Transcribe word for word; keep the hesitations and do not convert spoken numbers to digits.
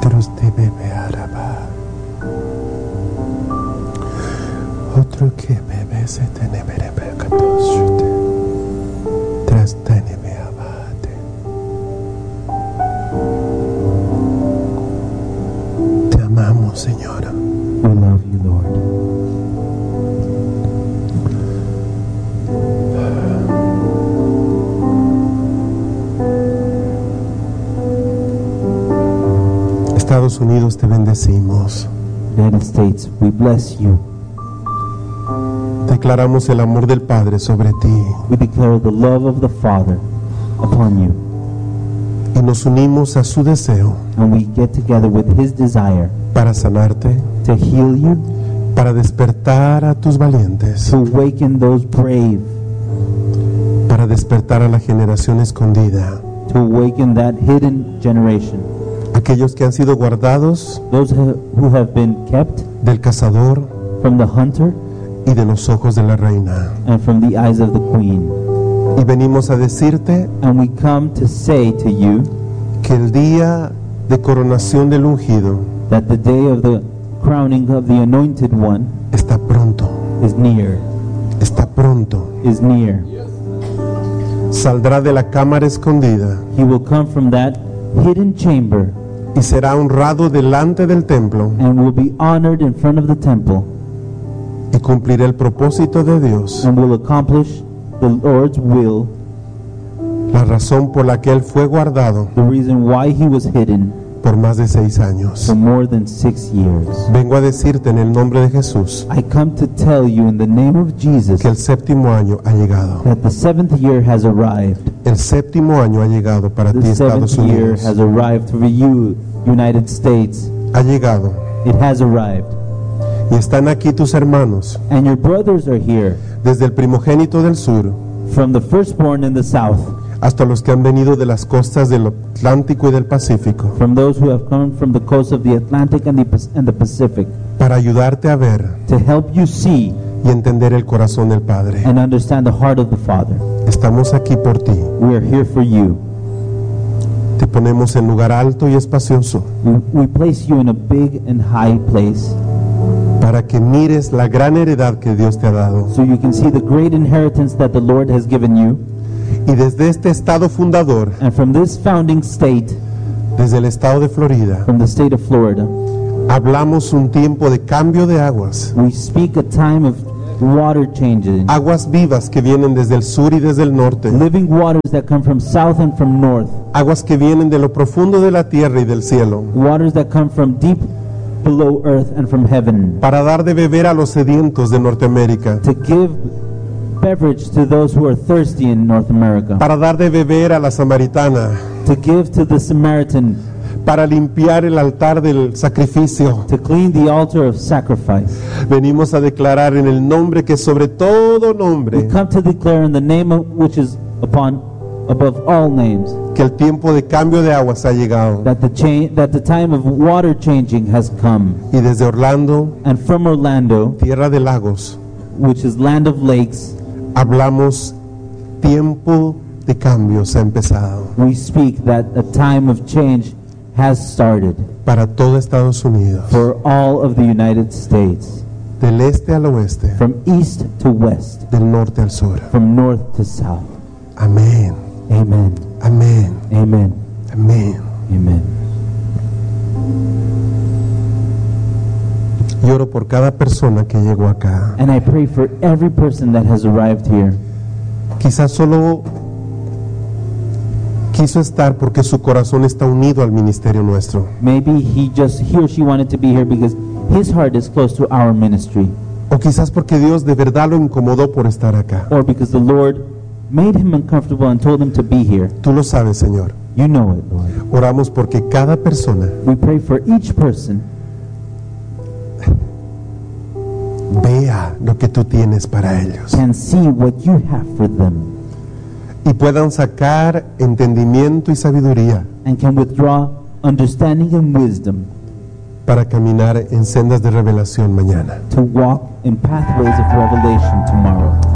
Otros te bebe araba. Otro que bebe se tiene berebe katoshute. Tras tiene me abate. Te amamos, Señor. We love you, Lord. Estados Unidos, te bendecimos. United States, we bless you. Declaramos el amor del Padre sobre ti We declare the love of the Father upon you. y nos unimos a su deseo And we get together with His desire para sanarte, to heal you, para despertar a tus valientes, to awaken those brave, para despertar a la generación escondida, to awaken that hidden generation. aquellos que han sido guardados Those who who have been kept del cazador from the hunter y de los ojos de la reina. and from the eyes of the queen. Y venimos a decirte And we come to say to you que el día de coronación del ungido that the day of the crowning of the anointed one está pronto, is near, está pronto. is near. Saldrá de la cámara escondida He will come from that hidden chamber y será honrado delante del templo and will be honored in front of the temple y cumplirá el propósito de Dios, and will accomplish the Lord's will, la razón por la que él fue guardado the reason why he was hidden por más de seis años. for more than six years. Vengo a decirte en el nombre de Jesús I come to tell you in the name of Jesus que el séptimo año ha llegado. that the seventh year has arrived. El séptimo año ha llegado para ti, The seventh Estados year Unidos. has arrived for you, United States. Ha llegado. It has arrived. Y están aquí tus hermanos, And your brothers are here, desde el primogénito del sur from the firstborn in the south, hasta los que han venido de las costas del Atlántico y del Pacífico, from those who have come from the coast of the Atlantic and the, Pac- and the Pacific, para ayudarte a ver to help you see y entender el corazón del Padre. and understand the heart of the Father. Estamos aquí por ti. We are here for you. Te ponemos en lugar alto y espacioso We, we place you in a big and high place para que mires la gran heredad que Dios te ha dado. so you can see the great inheritance that the Lord has given you. Y desde este estado fundador, And from this founding state, desde el estado de Florida, from the state of Florida, hablamos un tiempo de cambio de aguas. we speak a time of water changing, Aguas vivas que vienen desde el sur y desde el norte. living waters that come from south and from north, Aguas que vienen de lo profundo de la tierra y del cielo. waters that come from deep below earth and from heaven, Para dar de beber a los sedientos de Norteamérica. to give beverage to those who are thirsty in North America, Para dar de beber a la samaritana. to give to the Samaritan, Para limpiar el altar del sacrificio. to clean the altar of sacrifice. Venimos a declarar en el nombre que sobre todo We nombre, come to declare in the name of which is upon above all names que el tiempo de cambio de aguas ha llegado. that the cha- that the time of water changing has come. Y desde Orlando, And from Orlando, tierra de lagos, which is land of lakes, hablamos tiempo de cambios ha empezado we speak that a time of change has started para todo Estados Unidos, for all of the United States, del este al oeste, from east to west, del norte al sur. from north to south. Amén, Amen. amén, Amen. amén. Amen. Y oro por cada persona que llegó acá. And I pray for every person that has arrived here. Quizás solo quiso estar porque su corazón está unido al ministerio nuestro. Maybe he just he or she wanted to be here because his heart is close to our ministry, O quizás porque Dios de verdad lo incomodó por estar acá. or because the Lord made him uncomfortable and told him to be here. Tú lo sabes, Señor. You know it, Lord. Oramos porque cada persona We pray for each person vea lo que tú tienes para ellos can see what you have for them y puedan sacar entendimiento y sabiduría and can withdraw understanding and wisdom para caminar en sendas de revelación mañana. to walk in pathways of revelation tomorrow.